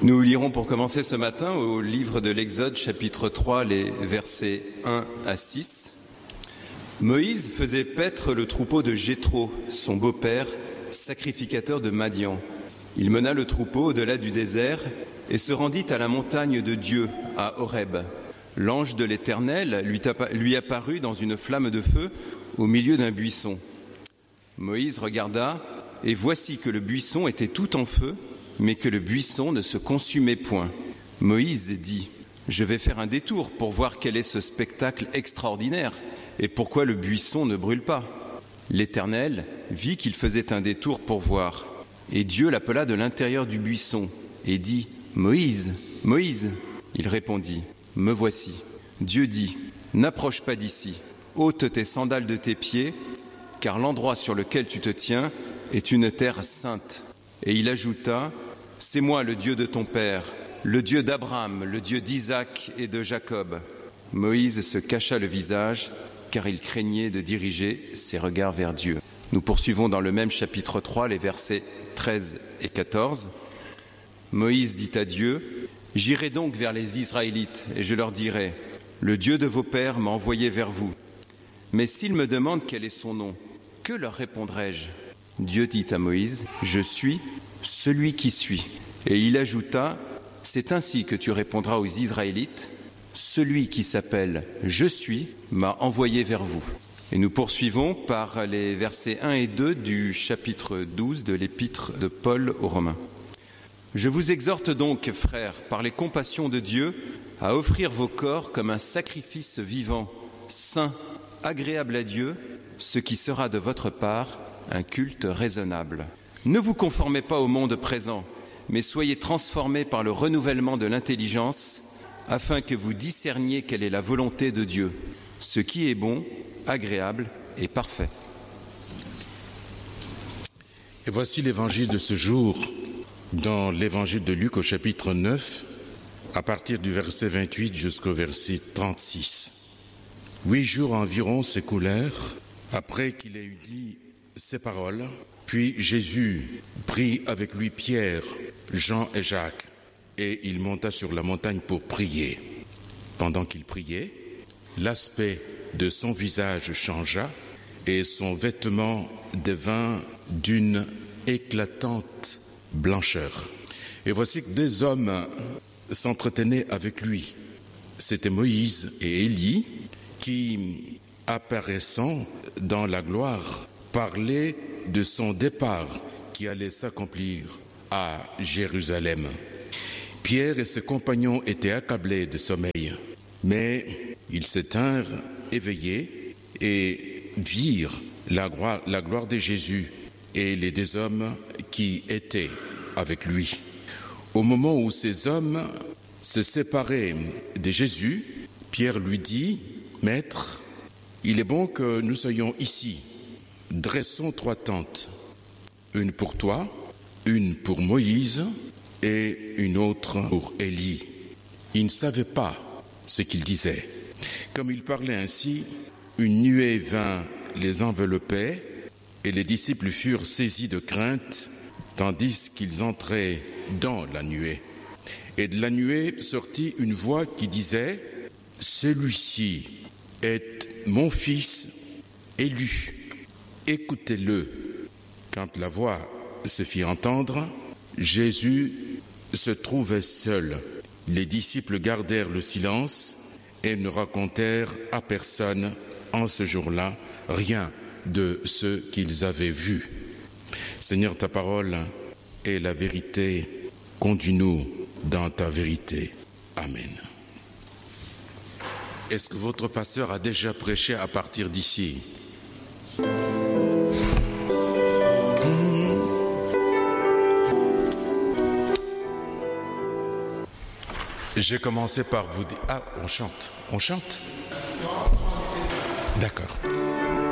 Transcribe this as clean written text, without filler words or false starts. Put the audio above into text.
Nous lirons pour commencer ce matin au livre de l'Exode, chapitre 3, les versets 1 à 6. Moïse faisait paître le troupeau de Jéthro, son beau-père, sacrificateur de Madian. Il mena le troupeau au-delà du désert et se rendit à la montagne de Dieu, à Horeb. L'ange de l'Éternel lui apparut dans une flamme de feu au milieu d'un buisson. Moïse regarda, et voici que le buisson était tout en feu, mais que le buisson ne se consumait point. Moïse dit : « Je vais faire un détour pour voir quel est ce spectacle extraordinaire, et pourquoi le buisson ne brûle pas. » L'Éternel vit qu'il faisait un détour pour voir, et Dieu l'appela de l'intérieur du buisson, et dit : « Moïse, Moïse !» Il répondit : « Me voici. » Dieu dit : « N'approche pas d'ici, ôte tes sandales de tes pieds, car l'endroit sur lequel tu te tiens est une terre sainte. » Et il ajouta : « C'est moi le Dieu de ton père, le Dieu d'Abraham, le Dieu d'Isaac et de Jacob. » Moïse se cacha le visage, car il craignait de diriger ses regards vers Dieu. Nous poursuivons dans le même chapitre 3, les versets 13 et 14. Moïse dit à Dieu : « J'irai donc vers les Israélites, et je leur dirai : le Dieu de vos pères m'a envoyé vers vous. Mais s'ils me demandent quel est son nom, que leur répondrai-je ? » Dieu dit à Moïse : « Je suis celui qui suis. » Et il ajouta : « C'est ainsi que tu répondras aux Israélites : celui qui s'appelle « Je suis » m'a envoyé vers vous. » Et nous poursuivons par les versets 1 et 2 du chapitre 12 de l'épître de Paul aux Romains. « Je vous exhorte donc, frères, par les compassions de Dieu, à offrir vos corps comme un sacrifice vivant, saint, agréable à Dieu, ce qui sera de votre part un culte raisonnable. Ne vous conformez pas au monde présent, mais soyez transformés par le renouvellement de l'intelligence, afin que vous discerniez quelle est la volonté de Dieu, ce qui est bon, agréable et parfait. » Et voici l'évangile de ce jour, dans l'évangile de Luc au chapitre 9, à partir du verset 28 jusqu'au verset 36. 8 jours environ s'écoulèrent après qu'il ait eu dit ces paroles. Puis Jésus prit avec lui Pierre, Jean et Jacques, et il monta sur la montagne pour prier. Pendant qu'il priait, l'aspect de son visage changea et son vêtement devint d'une éclatante blancheur. Et voici que 2 hommes s'entretenaient avec lui. C'était Moïse et Élie qui, apparaissant dans la gloire, parlaient de son départ qui allait s'accomplir à Jérusalem. Pierre et ses compagnons étaient accablés de sommeil, mais ils se tinrent éveillés et virent la gloire de Jésus et les 2 hommes qui étaient avec lui. Au moment où ces hommes se séparaient de Jésus, Pierre lui dit : « Maître, il est bon que nous soyons ici. Dressons 3 tentes, une pour toi, une pour Moïse et une autre pour Élie. » Il ne savait pas ce qu'il disait. Comme il parlait ainsi, une nuée vint les envelopper et les disciples furent saisis de crainte tandis qu'ils entraient dans la nuée. Et de la nuée sortit une voix qui disait : « Celui-ci est mon fils élu. Écoutez-le. » Quand la voix se fit entendre, Jésus se trouvait seul. Les disciples gardèrent le silence et ne racontèrent à personne en ce jour-là rien de ce qu'ils avaient vu. Seigneur, ta parole est la vérité. Conduis-nous dans ta vérité. Amen. Est-ce que votre pasteur a déjà prêché à partir d'ici ? J'ai commencé par vous dire... Ah, on chante. On chante ? D'accord.